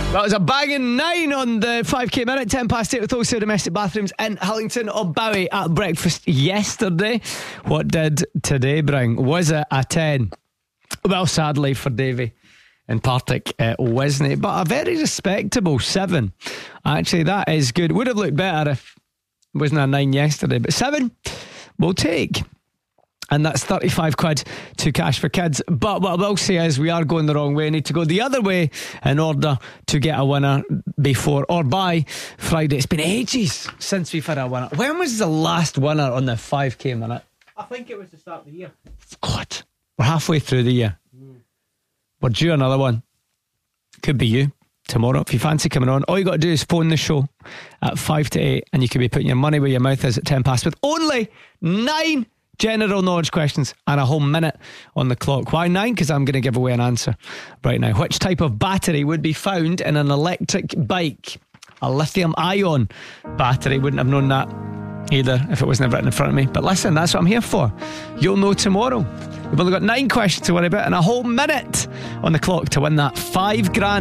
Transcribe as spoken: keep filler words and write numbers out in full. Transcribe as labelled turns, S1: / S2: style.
S1: That was a banging nine on the five K minute, ten past eight with also domestic bathrooms in Hillington or Bowie at breakfast yesterday. What did today bring? Was it a ten? Well, sadly for Davey in Partick, it wasn't it, but a very respectable seven. Actually, that is good. Would have looked better if it wasn't a nine yesterday, but seven we'll take. And that's thirty-five quid to Cash for Kids. But what I will say is we are going the wrong way. I need to go the other way in order to get a winner before or by Friday. It's been ages since we've had a winner. When was the last winner on the five K minute?
S2: I think it was the start of the year.
S1: God, we're halfway through the year. Mm. We're due another one. Could be you tomorrow. If you fancy coming on, all you got to do is phone the show at five to eight and you could be putting your money where your mouth is at ten past with only nine general knowledge questions and a whole minute on the clock. Why nine? Because I'm going to give away an answer right now. Which type of battery would be found in an electric bike? A lithium ion battery. Wouldn't have known that either if it wasn't written in front of me. But listen, that's what I'm here for. You'll know tomorrow. We've only got nine questions to worry about and a whole minute on the clock to win that five grand